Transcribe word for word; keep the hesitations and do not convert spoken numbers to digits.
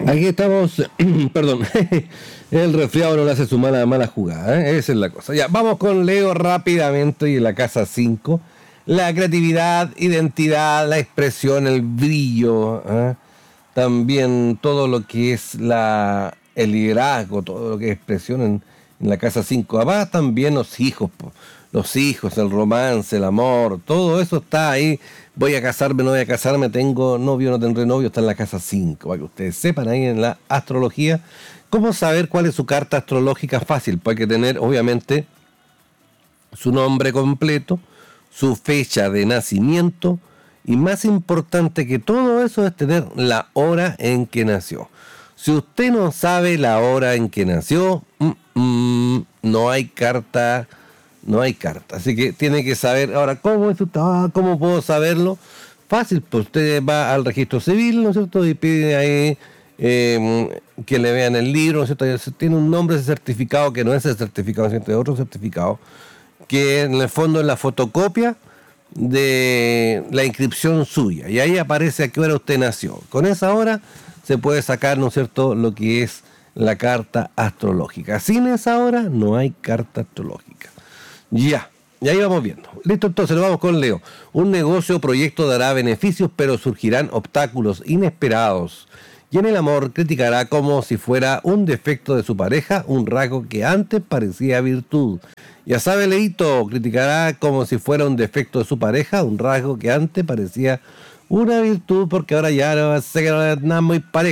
Aquí estamos, perdón, el resfriado no le hace su mala, mala jugada, ¿eh? Esa es la cosa. Ya, vamos con Leo rápidamente y en la casa cinco. La creatividad, identidad, la expresión, el brillo, ¿eh? También todo lo que es la el liderazgo, todo lo que es expresión en, en la casa cinco. Además también los hijos, po. Los hijos, el romance, el amor, todo eso está ahí. Voy a casarme, no voy a casarme, tengo novio, no tendré novio, está en la casa cinco, para que ustedes sepan ahí en la astrología. ¿Cómo saber cuál es su carta astrológica? Fácil, pues hay que tener obviamente su nombre completo, su fecha de nacimiento y más importante que todo eso es tener la hora en que nació. Si usted no sabe la hora en que nació, mm, mm, no hay carta, no hay carta. Así que tiene que saber, ahora, ¿cómo es usted? Ah, ¿cómo puedo saberlo? Fácil, pues usted va al registro civil, ¿no es cierto? Y pide ahí eh, que le vean el libro, ¿no es cierto? Tiene un nombre ese certificado que no es el certificado, ¿no es cierto? Es otro certificado, que en el fondo es la fotocopia de la inscripción suya. Y ahí aparece a qué hora usted nació. Con esa hora se puede sacar, ¿no es cierto?, lo que es la carta astrológica. Sin esa hora no hay carta astrológica. Ya, y ahí vamos viendo. Listo, entonces nos vamos con Leo. Un negocio o proyecto dará beneficios, pero surgirán obstáculos inesperados. Y en el amor criticará como si fuera un defecto de su pareja, un rasgo que antes parecía virtud. Ya sabe, Leito, criticará como si fuera un defecto de su pareja, un rasgo que antes parecía una virtud, porque ahora ya no sé que no es nada muy pareja.